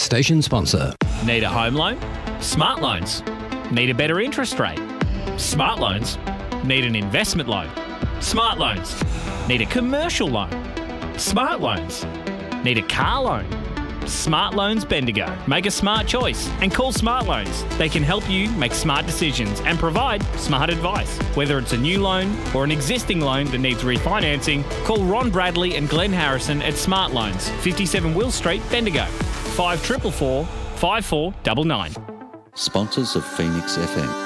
station sponsor. Need a home loan? Smart Loans. Need a better interest rate? Smart Loans. Need an investment loan? Smart Loans. Need a commercial loan? Smart Loans. Need a car loan? Smart Loans Bendigo. Make a smart choice and call Smart Loans. They can help you make smart decisions and provide smart advice. Whether it's a new loan or an existing loan that needs refinancing, call Ron Bradley and Glenn Harrison at Smart Loans, 57 Will Street, Bendigo. 5444 5499. Sponsors of Phoenix FM.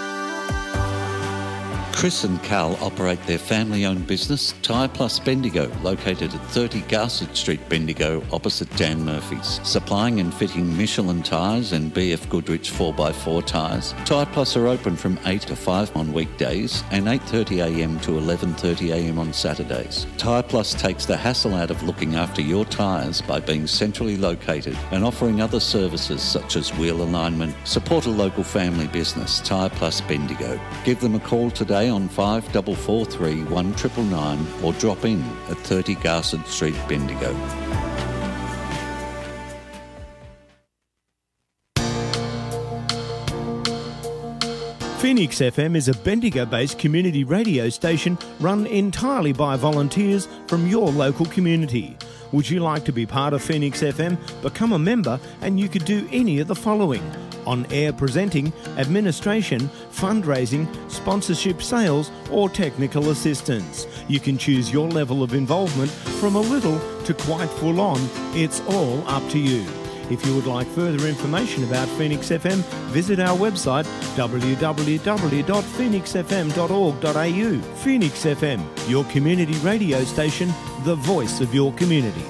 Chris and Carl operate their family-owned business, Tyre Plus Bendigo, located at 30 Garsett Street, Bendigo, opposite Dan Murphy's. Supplying and fitting Michelin tyres and BF Goodrich 4x4 tyres. Tyre Plus are open from 8 to 5 on weekdays and 8:30am to 11:30am on Saturdays. Tyre Plus takes the hassle out of looking after your tyres by being centrally located and offering other services such as wheel alignment. Support a local family business, Tyre Plus Bendigo. Give them a call today on 5443 1999 or drop in at 30 Garsett Street, Bendigo. Phoenix FM is a Bendigo-based community radio station run entirely by volunteers from your local community. Would you like to be part of Phoenix FM? Become a member and you could do any of the following: on-air presenting, administration, fundraising, sponsorship, sales or technical assistance. You can choose your level of involvement from a little to quite full on. It's all up to you. If you would like further information about Phoenix FM, visit our website www.phoenixfm.org.au. Phoenix FM, your community radio station, the voice of your community.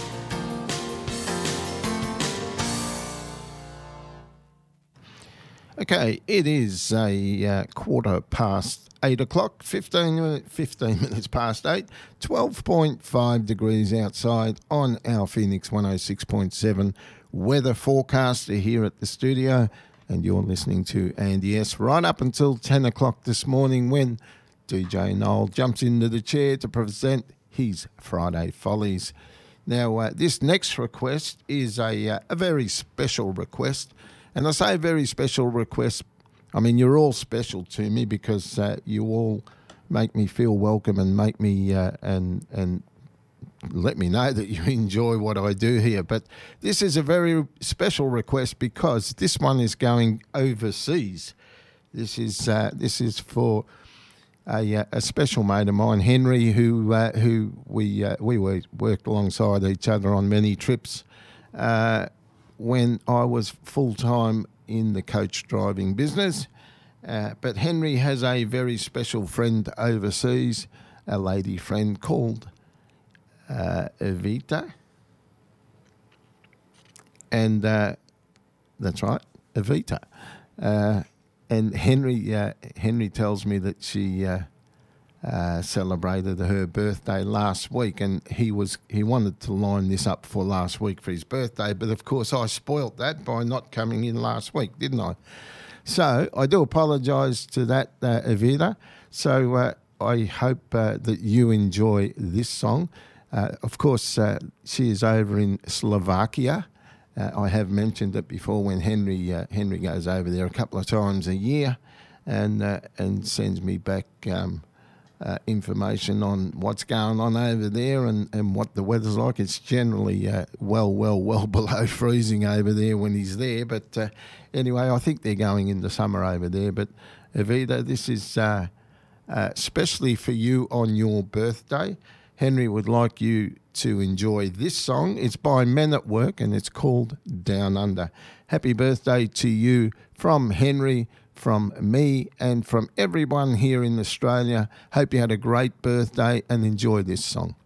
Okay, it is a 8:15, 15 minutes past 8, 12.5 degrees outside on our Phoenix 106.7 weather forecaster here at the studio, and you're listening to Andy S. right up until 10 o'clock this morning when DJ Noel jumps into the chair to present his Friday Follies. Now, this next request is a very special request. And I say very special request, I mean, you're all special to me because you all make me feel welcome and make me and let me know that you enjoy what I do here. But this is a very special request because this one is going overseas. This is for a special mate of mine, Henry, who we worked alongside each other on many trips. When I was full-time in the coach driving business. But Henry has a very special friend overseas, a lady friend called Evita. And that's right, Evita. And Henry tells me that she celebrated her birthday last week, and he wanted to line this up for last week for his birthday, but of course I spoilt that by not coming in last week, didn't I? So I do apologise to that, Evita. So I hope that you enjoy this song. Of course, she is over in Slovakia. I have mentioned it before when Henry goes over there a couple of times a year, and sends me back information on what's going on over there and what the weather's like. It's generally well below freezing over there when he's there. But anyway, I think they're going into summer over there. But Evita, this is especially for you on your birthday. Henry would like you to enjoy this song. It's by Men at Work and it's called Down Under. Happy birthday to you from Henry, from me and from everyone here in Australia. Hope you had a great birthday and enjoy this song.